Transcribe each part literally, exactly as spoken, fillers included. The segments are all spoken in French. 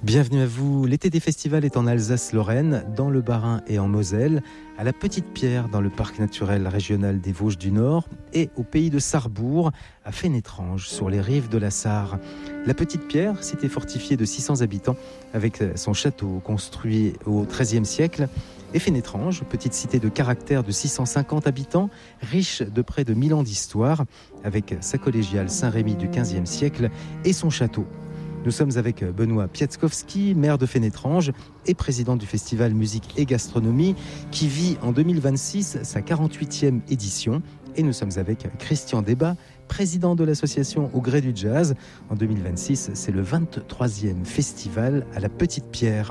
Bienvenue à vous. L'été des festivals est en Alsace-Lorraine, dans le Bas-Rhin et en Moselle, à la Petite Pierre dans le parc naturel régional des Vosges du Nord et au pays de Sarrebourg, à Fénétrange, sur les rives de la Sarre. La Petite Pierre, cité fortifiée de six cents habitants, avec son château construit au treizième siècle, et Fénétrange, petite cité de caractère de six cent cinquante habitants, riche de près de mille ans d'histoire, avec sa collégiale Saint-Rémy du quinzième siècle et son château. Nous sommes avec Benoît Piatkowski, maire de Fénétrange et président du festival Musique et Gastronomie, qui vit en deux mille vingt-six sa quarante-huitième édition. Et nous sommes avec Christian Debat, président de l'association Au Gré du Jazz. En deux mille vingt-six, c'est le vingt-troisième festival à la Petite Pierre.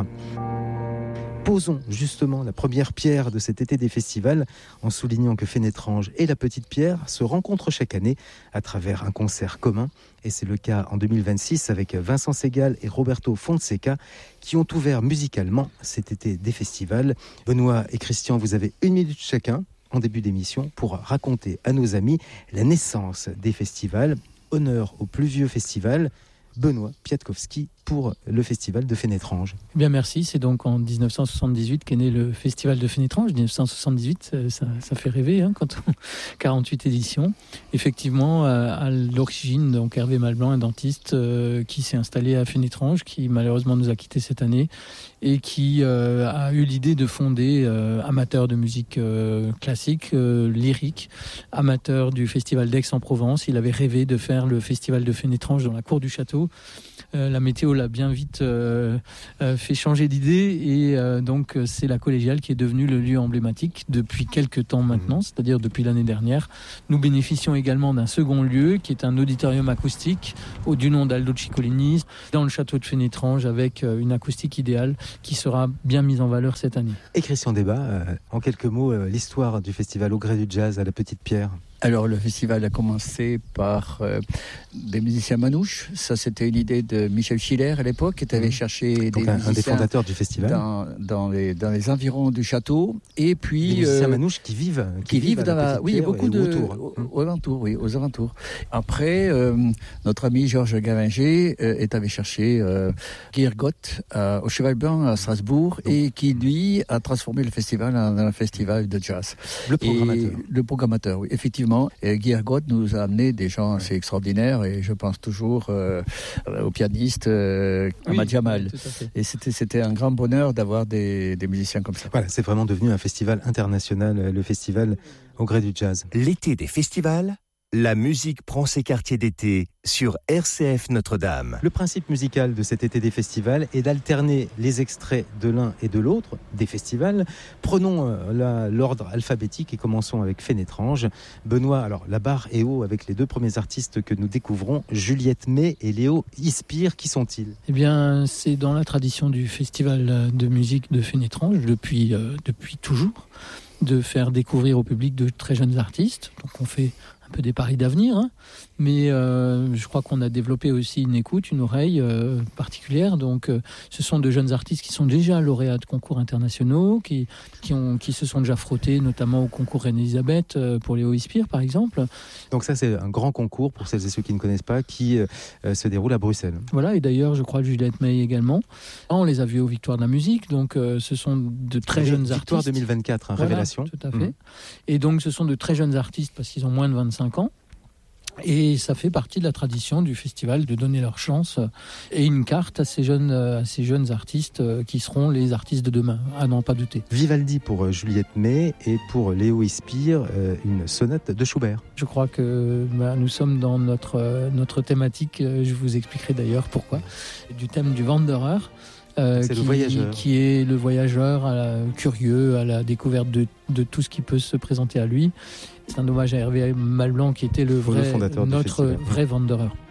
Posons justement la première pierre de cet été des festivals en soulignant que Fénétrange et la Petite Pierre se rencontrent chaque année à travers un concert commun. Et c'est le cas en deux mille vingt-six avec Vincent Segal et Roberto Fonseca qui ont ouvert musicalement cet été des festivals. Benoît et Christian, vous avez une minute chacun en début d'émission pour raconter à nos amis la naissance des festivals. Honneur au plus vieux festival, Benoît Piatkowski pour le festival de Fénétrange. Eh bien merci, c'est donc en dix-neuf cent soixante-dix-huit qu'est né le festival de Fénétrange. dix-neuf cent soixante-dix-huit, ça, ça fait rêver, hein, quand on... quarante-huit éditions. Effectivement, à l'origine, donc Hervé Malblanc, un dentiste euh, qui s'est installé à Fénétrange, qui malheureusement nous a quittés cette année, et qui euh, a eu l'idée de fonder, euh, amateur de musique euh, classique, euh, lyrique, amateur du festival d'Aix-en-Provence. Il avait rêvé de faire le festival de Fénétrange dans la cour du château. Euh, la météo l'a bien vite euh, euh, fait changer d'idée et euh, donc c'est la collégiale qui est devenue le lieu emblématique depuis quelques temps maintenant, c'est-à-dire depuis l'année dernière. Nous bénéficions également d'un second lieu qui est un auditorium acoustique au du nom d'Aldo Ciccolini dans le château de Fénétrange avec euh, une acoustique idéale qui sera bien mise en valeur cette année. Et Christian Debat, euh, en quelques mots, euh, l'histoire du festival Au Gré du Jazz à la Petite Pierre. Alors le festival a commencé par euh, des musiciens manouches. Ça, c'était une idée de Michel Schiller à l'époque, qui avait mmh. cherché Donc des un, musiciens un des fondateurs du festival dans, dans, les, dans les environs du château. Et puis des musiciens euh, manouches qui vivent, qui, qui vivent dans la, oui, il y a beaucoup de autour. Aux alentours, oui, aux alentours. Après, euh, notre ami Georges Gavinger euh, est allé chercher euh, Guy Ergotte euh, au Cheval Blanc à Strasbourg Donc. et qui lui a transformé le festival en un festival de jazz. Le programmateur. Et, le programmateur, oui, effectivement. Et Guy Ergotte nous a amené des gens assez ouais. extraordinaires et je pense toujours euh, au pianiste euh, Ahmad oui, Jamal. Oui, et c'était, c'était un grand bonheur d'avoir des, des musiciens comme ça. Voilà, c'est vraiment devenu un festival international, le festival Au Gré du Jazz. L'été des festivals, la musique prend ses quartiers d'été sur R C F Notre-Dame. Le principe musical de cet été des festivals est d'alterner les extraits de l'un et de l'autre des festivals. Prenons euh, la, l'ordre alphabétique et commençons avec Fénétrange. Benoît, alors la barre est haut avec les deux premiers artistes que nous découvrons, Juliette May et Léo Ispire. Qui sont-ils ? Eh bien, c'est dans la tradition du festival de musique de Fénétrange depuis, euh, depuis toujours, de faire découvrir au public de très jeunes artistes. Donc on fait un peu des paris d'avenir, hein. mais euh, je crois qu'on a développé aussi une écoute, une oreille euh, particulière. Donc, euh, ce sont de jeunes artistes qui sont déjà lauréats de concours internationaux, qui, qui, ont, qui se sont déjà frottés, notamment au concours Reine-Elisabeth euh, pour Léo Ispire, par exemple. Donc ça, c'est un grand concours, pour celles et ceux qui ne connaissent pas, qui euh, se déroule à Bruxelles. Voilà, et d'ailleurs, je crois Juliette May également. On les a vus aux Victoires de la musique, donc euh, ce sont de très Victoire jeunes artistes. Victoire deux mille vingt-quatre, hein, voilà, révélation. Tout à fait. Mmh. Et donc, ce sont de très jeunes artistes parce qu'ils ont moins de vingt-cinq ans. Et ça fait partie de la tradition du festival de donner leur chance et une carte à ces jeunes, à ces jeunes artistes qui seront les artistes de demain, à n'en pas douter. Vivaldi pour Juliette May et pour Léo Ispire, une sonate de Schubert. Je crois que bah, nous sommes dans notre, notre thématique, je vous expliquerai d'ailleurs pourquoi, du thème du Wanderer. Euh, c'est qui, le voyageur. Qui est le voyageur à la, curieux, à la découverte de, de tout ce qui peut se présenter à lui. C'est un hommage à Hervé Malblanc qui était le vrai, le fondateur notre du vrai Wanderer.